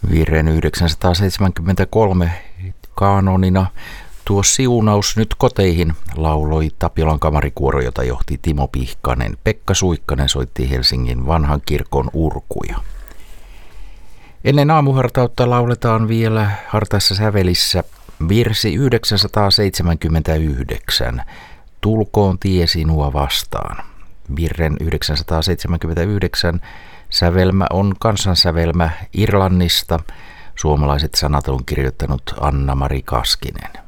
Virren 973 kaanonina Tuo siunaus nyt koteihin lauloi Tapiolan kamarikuoro, jota johti Timo Pihkanen. Pekka Suikkanen soitti Helsingin vanhan kirkon urkuja. Ennen aamuhartautta lauletaan vielä hartaissa sävelissä virsi 979. Tulkoon tie sinua vastaan. Virren 979 sävelmä on kansansävelmä Irlannista. Suomalaiset sanat on kirjoittanut Anna-Mari Kaskinen.